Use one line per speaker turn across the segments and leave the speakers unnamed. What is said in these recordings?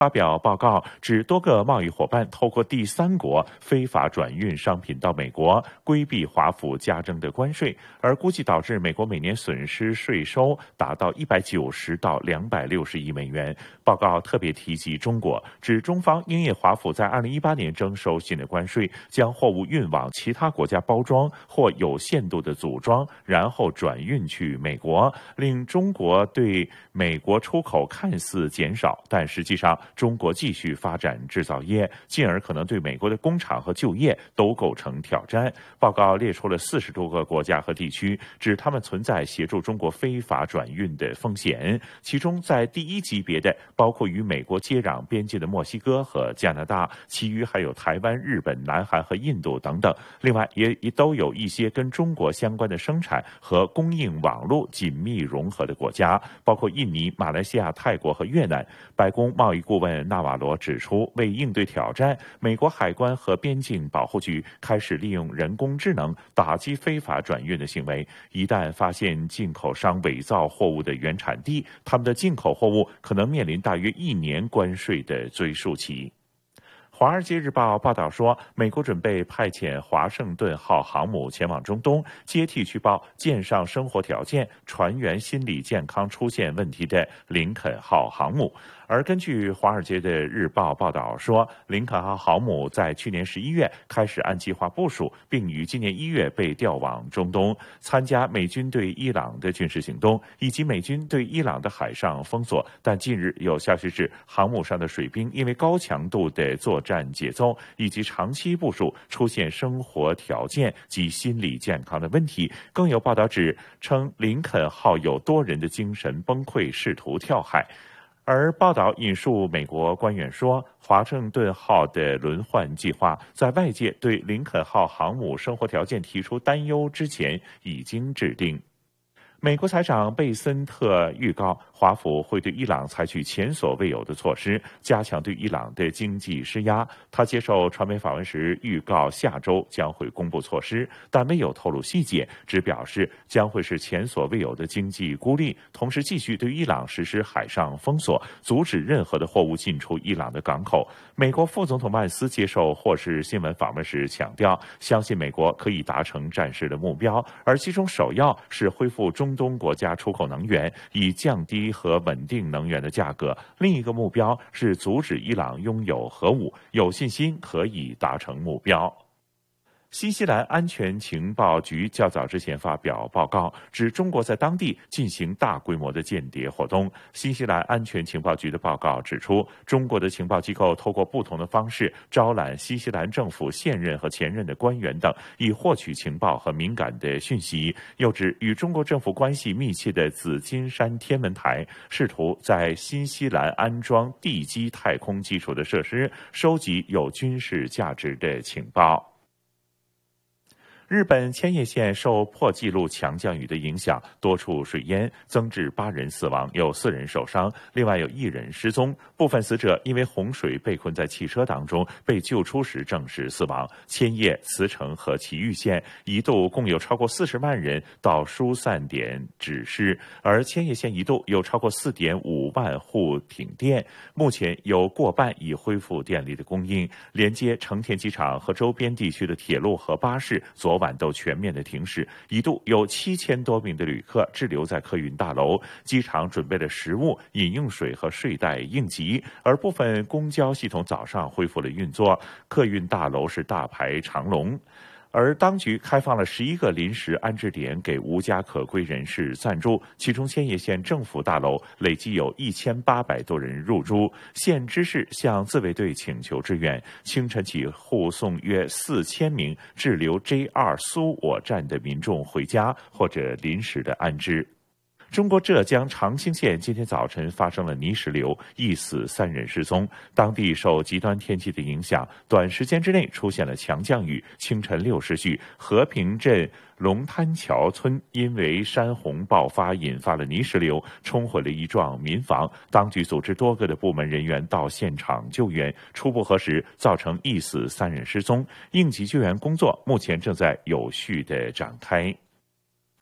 发表报告指，多个贸易伙伴透过第三国非法转运商品到美国，规避华府加征的关税，而估计导致美国每年损失税收达到190到260亿美元。报告特别提及中国，指中方因应华府在2018年征收新的关税，将货物运往其他国家包装或有限度的组装，然后转运去美国，令中国对美国出口看似减少，但实际上中国继续发展制造业，进而可能对美国的工厂和就业都构成挑战。报告列出了40多个国家和地区，指他们存在协助中国非法转运的风险，其中在第一级别的包括与美国接壤边境的墨西哥和加拿大，其余还有台湾、日本、南韩和印度等等。另外也都有一些跟中国相关的生产和供应网络紧密融合的国家，包括印尼、马来西亚、泰国和越南。白宫贸易顾问纳瓦罗指出，为应对挑战，美国海关和边境保护局开始利用人工智能打击非法转运的行为。一旦发现进口商伪造货物的原产地，他们的进口货物可能面临大约1年关税的追溯期。《华尔街日报》报道说，美国准备派遣华盛顿号航母前往中东，接替去报舰上生活条件、船员心理健康出现问题的林肯号航母。而根据《华尔街的日报》报道说，林肯号航母在去年11月开始按计划部署，并于今年1月被调往中东，参加美军对伊朗的军事行动，以及美军对伊朗的海上封锁。但近日有消息指，航母上的水兵因为高强度的作战节奏以及长期部署，出现生活条件及心理健康的问题。更有报道指称，林肯号有多人的精神崩溃，试图跳海。而报道引述美国官员说，华盛顿号的轮换计划在外界对林肯号航母生活条件提出担忧之前已经制定。美国财长贝森特预告，华府会对伊朗采取前所未有的措施，加强对伊朗的经济施压。他接受传媒访问时预告，下周将会公布措施，但没有透露细节，只表示将会是前所未有的经济孤立，同时继续对伊朗实施海上封锁，阻止任何的货物进出伊朗的港口。美国副总统曼斯接受霍士新闻访问时强调，相信美国可以达成战事的目标，而其中首要是恢复中东国家出口能源，以降低和稳定能源的价格。另一个目标是阻止伊朗拥有核武，有信心可以达成目标。新西兰安全情报局较早之前发表报告，指中国在当地进行大规模的间谍活动。新西兰安全情报局的报告指出，中国的情报机构透过不同的方式招揽新西兰政府现任和前任的官员等，以获取情报和敏感的讯息。又指与中国政府关系密切的紫金山天文台试图在新西兰安装地基太空基础的设施，收集有军事价值的情报。日本千叶县受破纪录强降雨的影响，多处水淹，增至8人死亡，有4人受伤，另外有1人失踪。部分死者因为洪水被困在汽车当中，被救出时证实死亡。千叶、茨城和埼玉县一度共有超过40万人到疏散点指示，而千叶县一度有超过4.5万户停电，目前有过半已恢复电力的供应。连接成田机场和周边地区的铁路和巴士昨晚都全面的停驶，一度有7000多名的旅客滞留在客运大楼，机场准备了食物、饮用水和睡袋应急，而部分公交系统早上恢复了运作，客运大楼是大排长龙。而当局开放了11个临时安置点给无家可归人士暂住，其中千叶县政府大楼累计有1800多人入住。县知事向自卫队请求支援，清晨起护送约4000名滞留 JR 苏我站的民众回家或者临时的安置。中国浙江长兴县今天早晨发生了泥石流，1死3人失踪。当地受极端天气的影响，短时间之内出现了强降雨。清晨6时许，和平镇龙滩桥村因为山洪爆发引发了泥石流，冲毁了一幢民房。当局组织多个的部门人员到现场救援，初步核实造成1死3人失踪。应急救援工作目前正在有序的展开。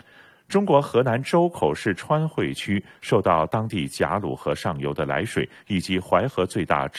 中国河南周口市川汇区受到当地贾鲁河上游的来水以及淮河最大